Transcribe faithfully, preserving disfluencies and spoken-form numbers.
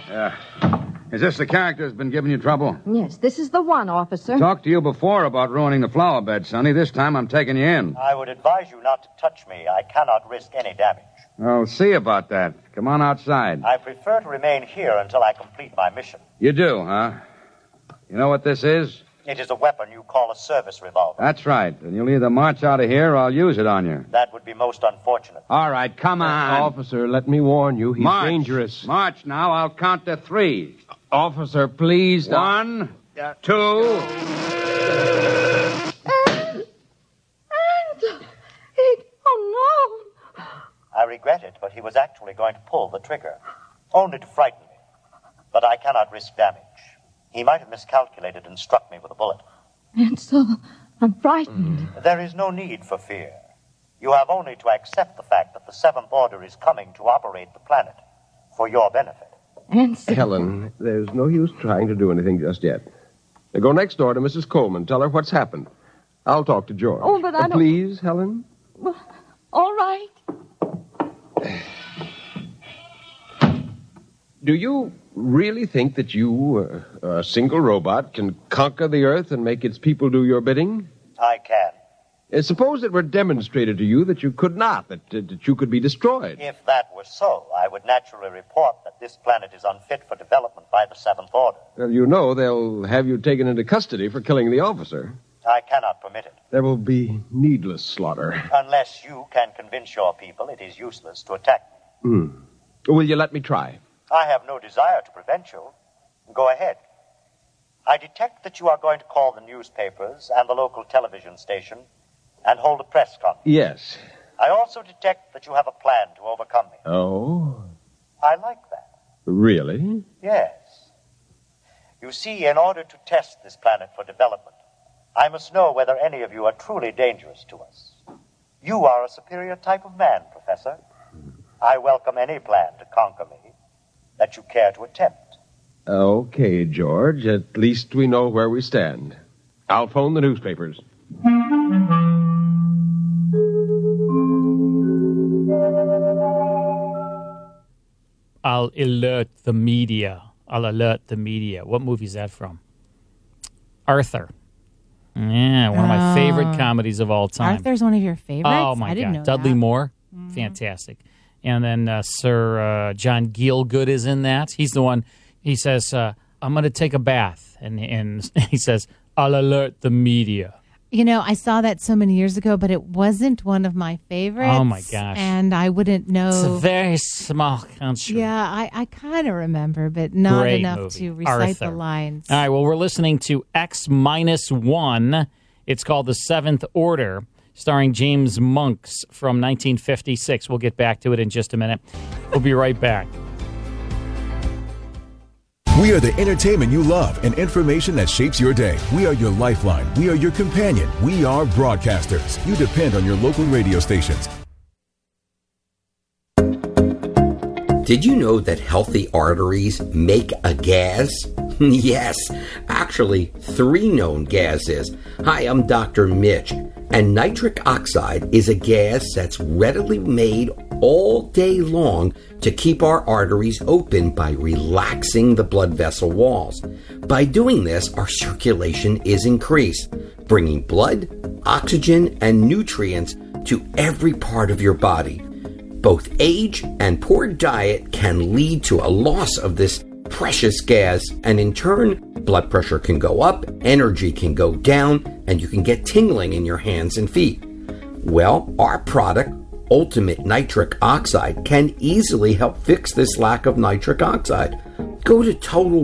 Uh, is this the character that's been giving you trouble? Yes, this is the one, officer. Talked to you before about ruining the flower bed, Sonny. This time I'm taking you in. I would advise you not to touch me. I cannot risk any damage. I'll see about that. Come on outside. I prefer to remain here until I complete my mission. You do, huh? You know what this is? It is a weapon you call a service revolver. That's right. And you'll either march out of here or I'll use it on you. That would be most unfortunate. All right, come on. Uh, officer, let me warn you. He's March. dangerous. March now. I'll count to three. Officer, please. One, uh, two. And, and, it, oh, no. I regret it, but he was actually going to pull the trigger. Only to frighten me. But I cannot risk damage. He might have miscalculated and struck me with a bullet. And so I'm frightened. There is no need for fear. You have only to accept the fact that the Seventh Order is coming to operate the planet for your benefit. And so... Helen, there's no use trying to do anything just yet. Now go next door to Missus Coleman. Tell her what's happened. I'll talk to George. Oh, but I uh, don't... Please, Helen? Well, all right. Do you really think that you, uh, a single robot, can conquer the Earth and make its people do your bidding? I can. Uh, suppose it were demonstrated to you that you could not, that, uh, that you could be destroyed. If that were so, I would naturally report that this planet is unfit for development by the Seventh Order. Well, you know they'll have you taken into custody for killing the officer. I cannot permit it. There will be needless slaughter. Unless you can convince your people it is useless to attack me. Hmm. Will you let me try? I have no desire to prevent you. Go ahead. I detect that you are going to call the newspapers and the local television station and hold a press conference. Yes. I also detect that you have a plan to overcome me. Oh? I like that. Really? Yes. You see, in order to test this planet for development, I must know whether any of you are truly dangerous to us. You are a superior type of man, Professor. I welcome any plan to conquer me that you care to attempt. Okay, George. At least we know where we stand. I'll phone the newspapers. I'll alert the media. I'll alert the media. What movie is that from? Arthur. Yeah, one of my Oh. favorite comedies of all time. Arthur's one of your favorites? Oh, my I didn't God. know Dudley that. Moore. Mm-hmm. Fantastic. And then uh, Sir uh, John Gielgud is in that. He's the one, he says, uh, I'm going to take a bath. And, and he says, I'll alert the media. You know, I saw that so many years ago, but it wasn't one of my favorites. Oh, my gosh. And I wouldn't know. It's a very small country. Yeah, I, I kind of remember, but not Great enough movie. to recite Arthur. the lines. All right, well, we're listening to X minus one. It's called The Seventh Order, starring James Monks from nineteen fifty-six. We'll get back to it in just a minute. We'll be right back. We are the entertainment you love and information that shapes your day. We are your lifeline. We are your companion. We are broadcasters. You depend on your local radio stations. Did you know that healthy arteries make a gas? Yes, actually, three known gases. Hi, I'm Doctor Mitch, and nitric oxide is a gas that's readily made all day long to keep our arteries open by relaxing the blood vessel walls. By doing this, our circulation is increased, bringing blood, oxygen, and nutrients to every part of your body. Both age and poor diet can lead to a loss of this precious gas, and in turn, blood pressure can go up, energy can go down, and you can get tingling in your hands and feet. Well, our product, Ultimate Nitric Oxide, can easily help fix this lack of nitric oxide. Go to Total